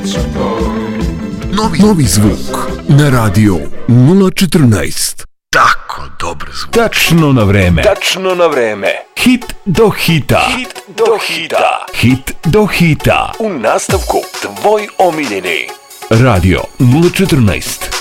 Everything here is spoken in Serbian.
Novi zvuk na radio 014. Tako dobar zvuk. Tačno na vreme. Tačno na vreme. Hit do hita. Hit do hita. Hit do hita. U nastavku tvoj omiljeni. Radio 014.